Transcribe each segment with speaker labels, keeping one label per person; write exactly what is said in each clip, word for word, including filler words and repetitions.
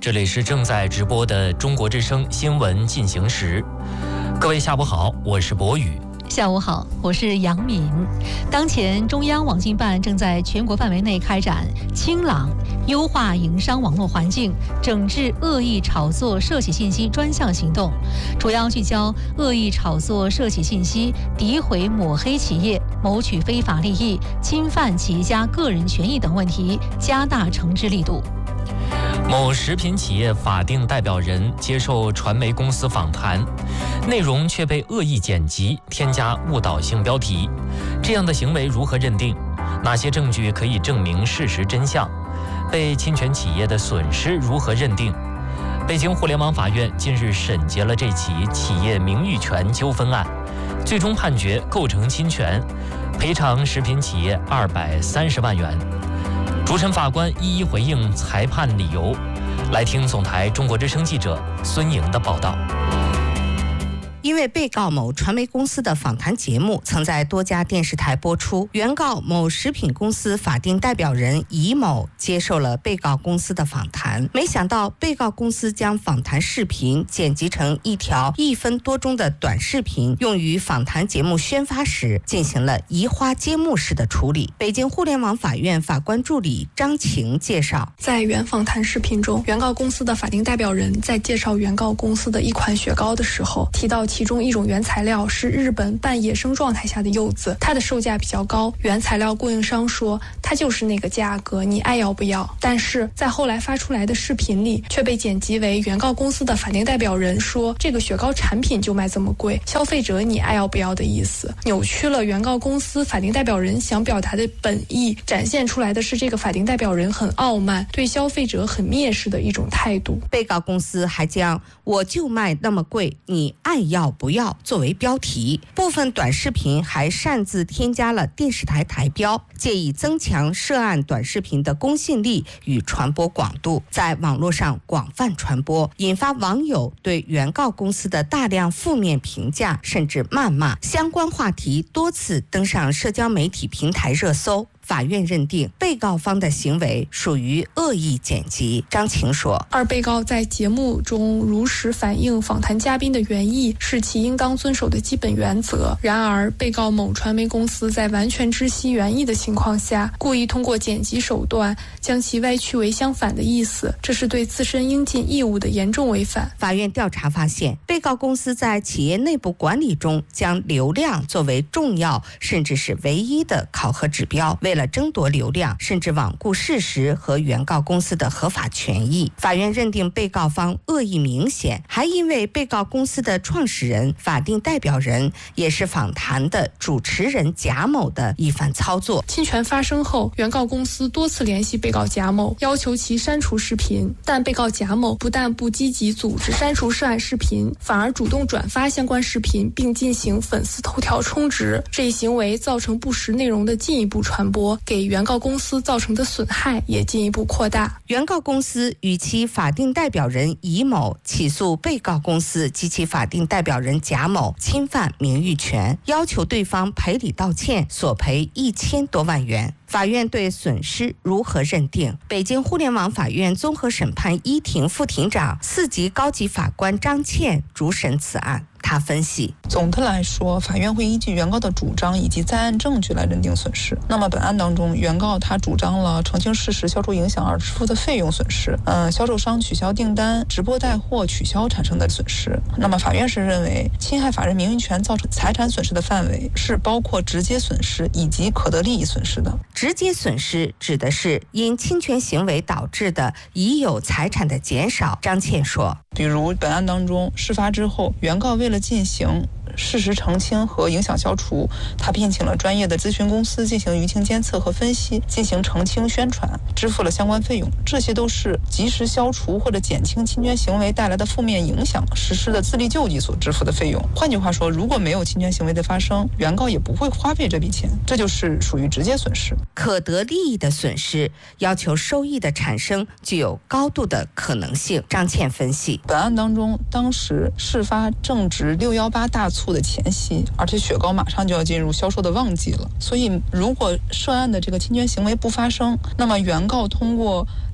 Speaker 1: 这里是正在直播的中国之声新闻进行时。各位下午好，我是博宇。
Speaker 2: 下午好，我是杨敏。当前中央网信办正在全国范围内开展清朗、优化营商网络环境、整治恶意炒作涉企信息专项行动，主要聚焦恶意炒作涉企信息、诋毁抹黑企业、谋取非法利益、侵犯企业家个人权益等问题，加大惩治力度。
Speaker 1: 某食品企业法定代表人接受传媒公司访谈，内容却被恶意剪辑、添加误导性标题，这样的行为如何认定？哪些证据可以证明事实真相？被侵权企业的损失如何认定？北京互联网法院近日审结了这起企业名誉权纠纷案，最终判决构成侵权，赔偿食品企业二百三十万元。主审法官一一回应裁判理由，来听总台中国之声记者孙莹的报道。
Speaker 3: 因为被告某传媒公司的访谈节目曾在多家电视台播出，原告某食品公司法定代表人乙某接受了被告公司的访谈，没想到被告公司将访谈视频剪辑成一条一分多钟的短视频，用于访谈节目宣发时进行了移花接木式的处理。北京互联网法院法官助理张晴介绍，
Speaker 4: 在原访谈视频中，原告公司的法定代表人在介绍原告公司的一款雪糕的时候，提到其中一种原材料是日本半野生状态下的柚子，它的售价比较高，原材料供应商说它就是那个价格，你爱要不要。但是在后来发出来的视频里却被剪辑为原告公司的法定代表人说这个雪糕产品就卖这么贵，消费者你爱要不要的意思，扭曲了原告公司法定代表人想表达的本意，展现出来的是这个法定代表人很傲慢，对消费者很蔑视的一种态度。
Speaker 3: 被告公司还将我就卖那么贵，你爱要不要作为标题，部分短视频还擅自添加了电视台台标，借以增强涉案短视频的公信力与传播广度，在网络上广泛传播，引发网友对原告公司的大量负面评价甚至谩骂，相关话题多次登上社交媒体平台热搜。法院认定被告方的行为属于恶意剪辑。张晴说，
Speaker 4: 二被告在节目中如实反映访谈嘉宾的原意是其应当遵守的基本原则，然而被告某传媒公司在完全知悉原意的情况下，故意通过剪辑手段将其歪曲为相反的意思，这是对自身应尽义务的严重违反。
Speaker 3: 法院调查发现，被告公司在企业内部管理中将流量作为重要甚至是唯一的考核指标，为了争夺流量，甚至罔顾事实和原告公司的合法权益。法院认定被告方恶意明显，还因为被告公司的创始人、法定代表人也是访谈的主持人贾某的一番操作。
Speaker 4: 侵权发生后，原告公司多次联系被告贾某，要求其删除视频，但被告贾某不但不积极组织删除涉案视频，反而主动转发相关视频，并进行粉丝头条充值，这一行为造成不实内容的进一步传播，给原告公司造成的损害也进一步扩大。
Speaker 3: 原告公司与其法定代表人乙某起诉被告公司及其法定代表人贾某侵犯名誉权，要求对方赔礼道歉，索赔一千多万元。法院对损失如何认定？北京互联网法院综合审判一庭副庭长、四级高级法官张倩主审此案。他分析，
Speaker 5: 总的来说，法院会依据原告的主张以及在案证据来认定损失。那么本案当中，原告他主张了澄清事实、消除影响而支付的费用损失，嗯、呃，销售商取消订单、直播带货取消产生的损失。那么法院是认为，侵害法人名誉权造成财产损失的范围是包括直接损失以及可得利益损失的。
Speaker 3: 直接损失指的是因侵权行为导致的已有财产的减少。张倩说，
Speaker 5: 比如本案当中，事发之后，原告为了进行事实澄清和影响消除，他聘请了专业的咨询公司进行舆情监测和分析，进行澄清宣传，支付了相关费用，这些都是及时消除或者减轻侵权行为带来的负面影响实施的自力救济所支付的费用。换句话说，如果没有侵权行为的发生，原告也不会花费这笔钱，这就是属于直接损失。
Speaker 3: 可得利益的损失要求收益的产生具有高度的可能性。张倩分析，
Speaker 5: 本案当中，当时事发正值六一八大促的前夕，而且雪糕马上就要进入销售的旺季了，所以如果涉案的这个侵权行为不发生，那么原告通过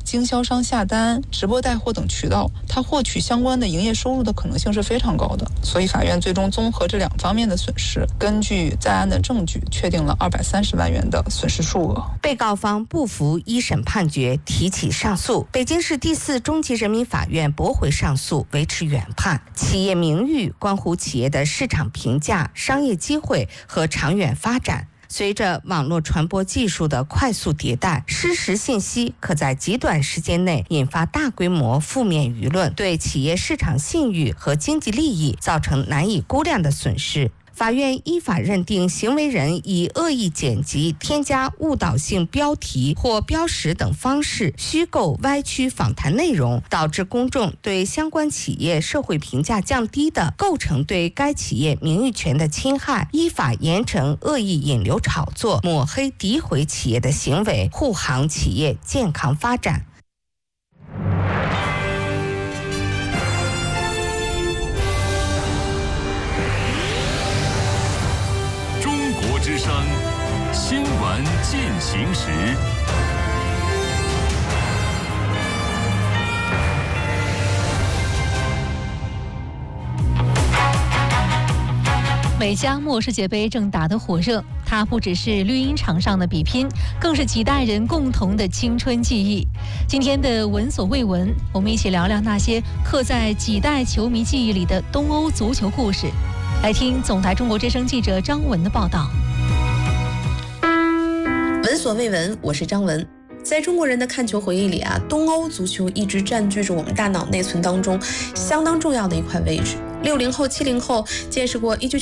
Speaker 5: 经销商下单、直播带货等渠道，他获取相关的营业收入的可能性是非常高的。所以法院最终综合这两方面的损失，根据在案的证据，确定了二百三十万元的损失数额。
Speaker 3: 被告方不服一审判决，提起上诉。北京市第四中级人民法院驳回上诉，维持原判。企业名誉关乎企业的市场评价、商业机会和长远发展。随着网络传播技术的快速迭代，失实信息可在极短时间内引发大规模负面舆论，对企业市场信誉和经济利益造成难以估量的损失。法院依法认定行为人以恶意剪辑、添加误导性标题或标识等方式虚构歪曲访谈内容，导致公众对相关企业社会评价降低的，构成对该企业名誉权的侵害，依法严惩恶意引流炒作、抹黑诋毁企业的行为，护航企业健康发展。
Speaker 6: 之声新闻进行时。
Speaker 2: 美加墨世界杯正打得火热，它不只是绿茵场上的比拼，更是几代人共同的青春记忆。今天的闻所未闻，我们一起聊聊那些刻在几代球迷记忆里的东欧足球故事。来听总台中国之声记者张文的报道。
Speaker 7: 闻所未闻，我是张文。在中国人的看球回忆里啊，东欧足球一直占据着我们大脑内存当中相当重要的一块位置。六零后、七零后见识过一九